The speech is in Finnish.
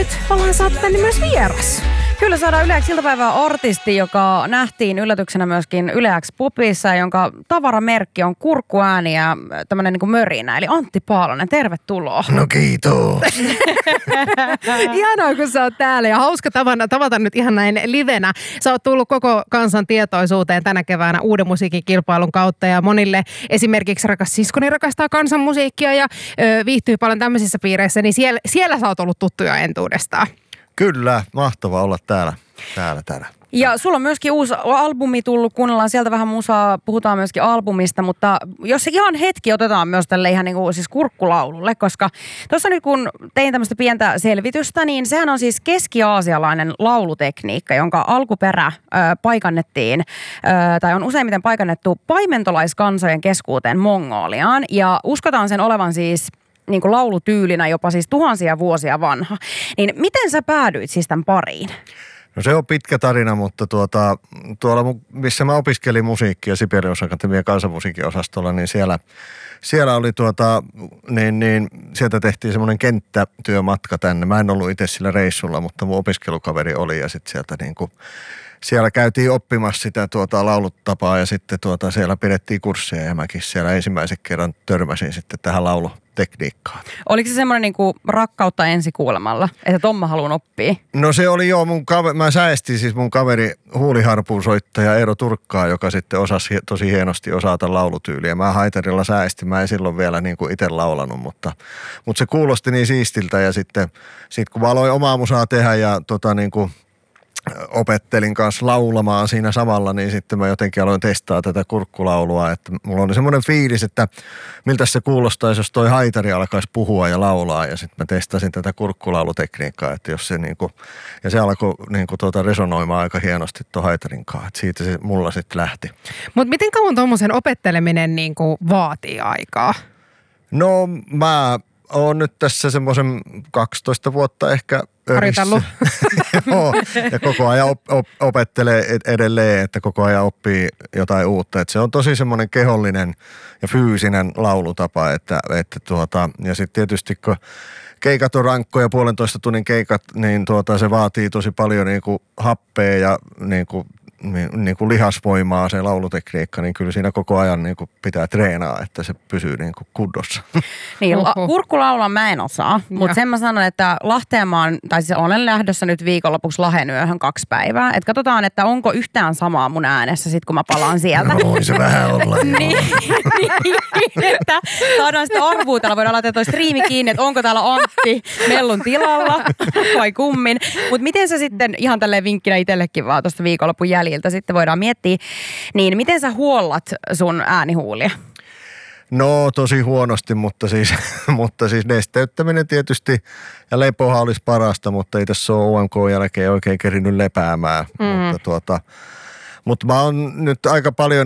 nyt ollaan saatu tänne myös vieras. Kyllä saadaan Yle X iltapäivää artisti, joka nähtiin yllätyksenä myöskin Yle X Pupissa, jonka tavaramerkki on kurkkuääni ja tämmöinen niin kuin mörinä. Eli Antti Paalonen, tervetuloa. No kiitos. Ihanaa, kun sä oot täällä ja hauska tavata nyt ihan näin livenä. Sä oot tullut koko kansan tietoisuuteen tänä keväänä uuden musiikkikilpailun kautta ja monille esimerkiksi rakas siskoni rakastaa kansanmusiikkia ja viihtyy paljon tämmöisissä piireissä, niin siellä sä oot ollut tuttu jo entuudestaan. Kyllä, mahtavaa olla täällä. Ja sulla on myöskin uusi albumi tullut, kuunnellaan sieltä vähän musaa, puhutaan myöskin albumista, mutta jos ihan hetki otetaan myös tälle ihan niin kuin siis kurkkulaululle, koska tuossa nyt kun tein tämmöistä pientä selvitystä, niin sehän on siis keski-aasialainen laulutekniikka, jonka alkuperä paikannettiin, tai on useimmiten paikannettu paimentolaiskansojen keskuuteen Mongoliaan, ja uskotaan sen olevan siis niin kuin laulutyylinä jopa siis tuhansia vuosia vanha. Niin miten sä päädyit siis tämän pariin? No se on pitkä tarina, mutta tuolla missä mä opiskelin musiikkia Sibelius Akatemian kansanmusiikin osastolla, niin siellä oli sieltä tehtiin semmoinen kenttätyömatka tänne. Mä en ollut itse sillä reissulla, mutta mun opiskelukaveri oli ja sitten sieltä siellä käytiin oppimassa sitä laulutapaa ja sitten siellä pidettiin kursseja ja mäkin siellä ensimmäisen kerran törmäsin sitten tähän laulutekniikkaan. Oliko se semmoinen niinku rakkautta ensikuulemalla, että ton mä haluan oppia? No se oli joo, mä säestin siis mun kaveri huuliharpuun soittaja Eero Turkkaa, joka sitten osasi tosi hienosti osata laulutyyliä. Mä haitarilla säestin, mä en silloin vielä niinku itse laulanut, mutta se kuulosti niin siistiltä ja sitten kun mä aloin omaa musaa tehdä ja opettelin kanssa laulamaan siinä samalla, niin sitten mä jotenkin aloin testaa tätä kurkkulaulua, että mulla oli semmoinen fiilis, että miltä se kuulostaisi, jos toi haitari alkaisi puhua ja laulaa, ja sitten mä testasin tätä kurkkulaulutekniikkaa, että jos se ja se alkoi resonoimaan aika hienosti tuon haitarin kanssa, että siitä se mulla sitten lähti. Mutta miten kauan tuommoisen opetteleminen vaatii aikaa? No mä oon nyt tässä semmoisen 12 vuotta ehkä harjoitellut. Joo, ja koko ajan opettelee edelleen, että koko ajan oppii jotain uutta. Että se on tosi semmoinen kehollinen ja fyysinen laulutapa, ja sitten tietysti kun keikat on rankkoja, 1,5 tunnin keikat, niin se vaatii tosi paljon happea ja lihasvoimaa se laulutekniikka, niin kyllä siinä koko ajan pitää treenaa, että se pysyy kunnossa. Niin, kurkkulaulaa mä en osaa, mutta sen mä sanon, että Lahteen olen lähdössä nyt viikonlopuksi Lahenyöhön 2 päivää. Että katsotaan, että onko yhtään samaa mun äänessä sit, kun mä palaan sieltä. No voi se vähän olla. niin, että saadaan sitten arvuutella, voidaan laittaa toi striimi kiinni, että onko täällä Antti Mellun tilalla vai kummin. Mutta miten sä sitten, ihan tälleen vinkkinä itsellekin vaan tuosta viikonlopun jäljiltä, sitten voidaan miettiä, niin miten sä huollat sun äänihuulia? No tosi huonosti, mutta siis nesteyttäminen tietysti ja lepohan olisi parasta, mutta ei tässä ole UMK jälkeen oikein kerinyt lepäämään. Mutta mä oon nyt aika paljon